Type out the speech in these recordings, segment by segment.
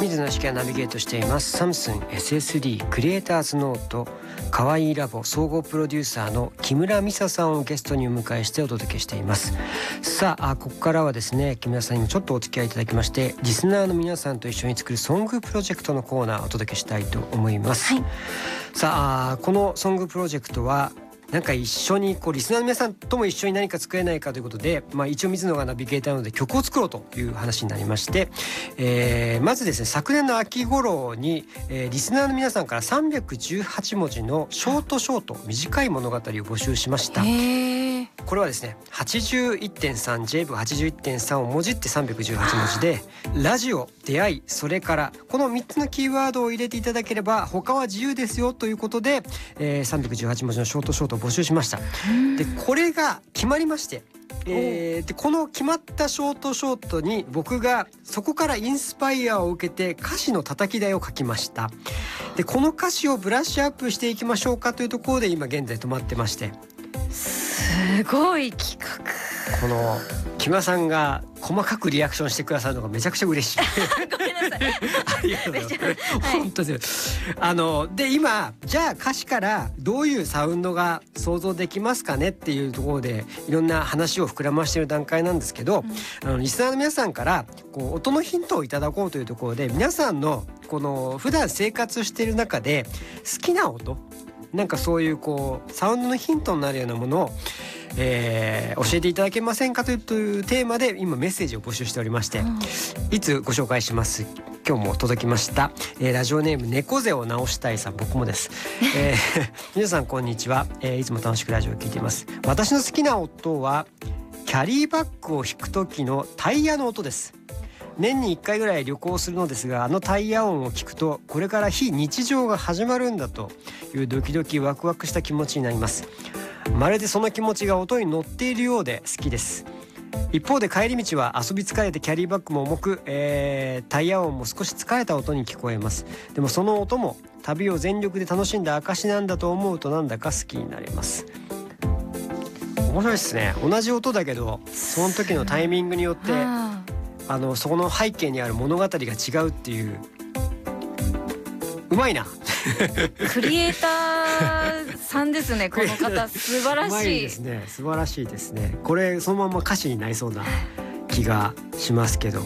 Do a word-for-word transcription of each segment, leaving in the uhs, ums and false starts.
水野志がナビゲートしていますサムスン エスエスディー クリエイターズノートかわいいラボ総合プロデューサーの木村美沙さんをゲストにお迎えしてお届けしています。さあ、ここからはですね、木村さんにもちょっとお付き合いいただきまして、リスナーの皆さんと一緒に作るソングプロジェクトのコーナーをお届けしたいと思います、はい、さあ、このソングプロジェクトはなんか一緒にこうリスナーの皆さんとも一緒に何か作れないかということで、まあ、一応水野がナビゲーターなので曲を作ろうという話になりまして、えー、まずですね、昨年の秋頃に、えー、リスナーの皆さんからさんびゃくじゅうはちもじのショートショート短い物語を募集しました。これはですね はちじゅういってんさん ジェイブイはちじゅういってんさん をもじってさんびゃくじゅうはちもじで、ラジオ、出会い、それからこのみっつのキーワードを入れていただければ他は自由ですよということで、えー、さんびゃくじゅうはちもじのショートショートを募集しました。でこれが決まりまして、えー、でこの決まったショートショートに僕がそこからインスパイアを受けて歌詞の叩き台を書きました。でこの歌詞をブラッシュアップしていきましょうかというところで今現在止まってまして、 すごい企画。 この木村さんが細かくリアクションしてくださるのがめちゃくちゃ嬉しいごめんなさいありがとうございます、はい、本当ですあので今じゃあ歌詞からどういうサウンドが想像できますかねっていうところでいろんな話を膨らましている段階なんですけど、うん、あのリスナーの皆さんからこう音のヒントをいただこうというところで、皆さんのこの普段生活している中で好きな音、なんかそういうこうサウンドのヒントになるようなものを、えー、教えていただけませんかというテーマで今メッセージを募集しておりまして、うん、いつご紹介します。今日も届きました、えー、ラジオネーム猫背を直したいさん、僕もです、えー、皆さんこんにちは、えー、いつも楽しくラジオを聞いています。私の好きな音はキャリーバッグを引く時のタイヤの音です。年にいっかいぐらい旅行するのですが、あのタイヤ音を聞くとこれから非日常が始まるんだというドキドキワクワクした気持ちになります。まるでその気持ちが音に乗っているようで好きです。一方で帰り道は遊び疲れてキャリーバッグも重く、えー、タイヤ音も少し疲れた音に聞こえます。でもその音も旅を全力で楽しんだ証なんだと思うとなんだか好きになれます。面白いですね。同じ音だけどその時のタイミングによってあのそこの背景にある物語が違うっていう、うまいなクリエイターさんですねこの方。素晴らしい。うまいですね、素晴らしいですね。これそのまま歌詞になりそうな気がしますけど、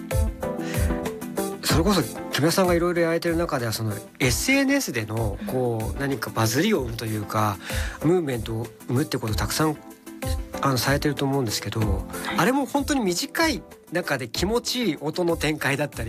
それこそ木村さんがいろいろやられてる中ではその エスエヌエス でのこう何かバズりを生むというかムーブメントを生むってことをたくさんあのされてると思うんですけど、はい、あれも本当に短い中で気持ちいい音の展開だったり